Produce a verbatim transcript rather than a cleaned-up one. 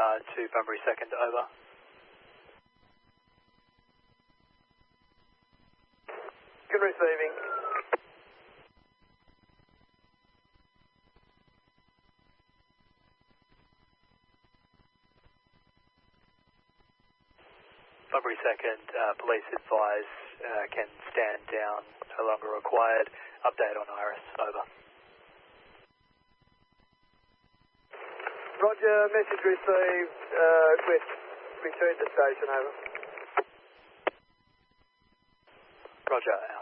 uh, to Bunbury second, over. Good receiving. Bunbury second, uh, police advise uh, can stand down, no longer required. Update on Iris, over. Roger, message received. Uh, request return to station, over. Roger.